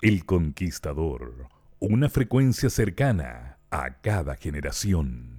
El Conquistador, una frecuencia cercana a cada generación.